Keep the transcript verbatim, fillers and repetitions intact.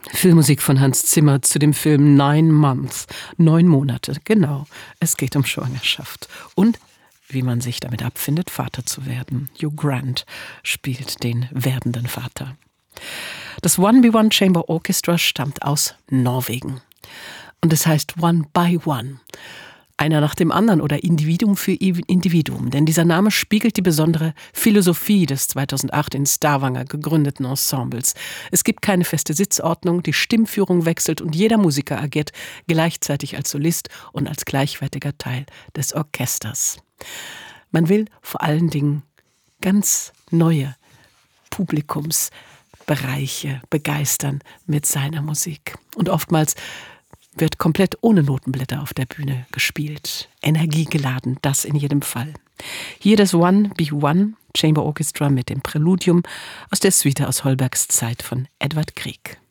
Filmmusik von Hans Zimmer zu dem Film Nine Months, neun Monate, genau. Es geht um Schwangerschaft und wie man sich damit abfindet, Vater zu werden. Hugh Grant spielt den werdenden Vater. Das one by one Chamber Orchestra stammt aus Norwegen und es heißt One by One. Einer nach dem anderen oder Individuum für Individuum. Denn dieser Name spiegelt die besondere Philosophie des zweitausendacht in Stavanger gegründeten Ensembles. Es gibt keine feste Sitzordnung, die Stimmführung wechselt und jeder Musiker agiert gleichzeitig als Solist und als gleichwertiger Teil des Orchesters. Man will vor allen Dingen ganz neue Publikumsbereiche begeistern mit seiner Musik. Und oftmals wird komplett ohne Notenblätter auf der Bühne gespielt. Energiegeladen, das in jedem Fall. Hier das One by One Chamber Orchestra mit dem Präludium aus der Suite aus Holbergs Zeit von Edvard Grieg.